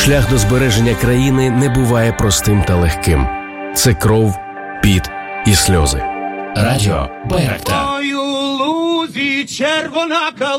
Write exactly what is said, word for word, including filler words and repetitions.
Шлях до збереження країни не буває простим та легким. Це кров, піт і сльози. Радіо Байрактар. Ой, у лузі червона калина.